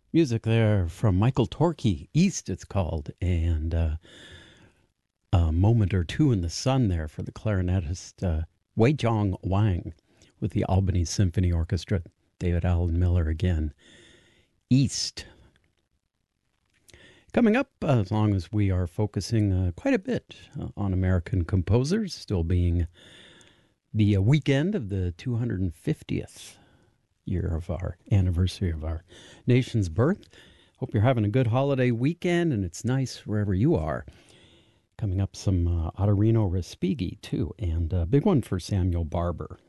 Music there from Michael Torke, East it's called, and a moment or two in the sun there for the clarinetist Wei Jong Wang with the Albany Symphony Orchestra. David Allen Miller again. East. Coming up, as long as we are focusing quite a bit on American composers, still being the weekend of the 250th year of our anniversary of our nation's birth. Hope you're having a good holiday weekend and it's nice wherever you are. Coming up, some Ottorino Respighi, too, and a big one for Samuel Barber.